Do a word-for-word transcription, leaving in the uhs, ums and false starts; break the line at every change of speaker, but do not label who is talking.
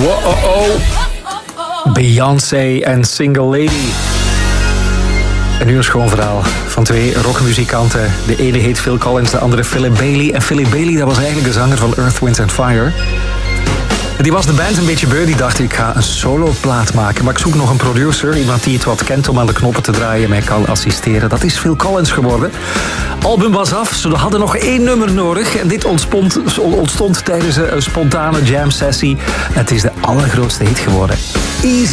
Wow-oh-oh. Beyoncé en Single Lady. En nu een schoon verhaal van twee rockmuzikanten. De ene heet Phil Collins, de andere Philip Bailey. En Philip Bailey, dat was eigenlijk de zanger van Earth, Wind and Fire. Die was de band een beetje beu. Die dacht, ik ga een soloplaat maken. Maar ik zoek nog een producer. Iemand die het wat kent om aan de knoppen te draaien en mij kan assisteren. Dat is Phil Collins geworden. Album was af. Ze hadden nog één nummer nodig. En dit ontstond, ontstond tijdens een spontane jam sessie. Het is de allergrootste hit geworden. Easy.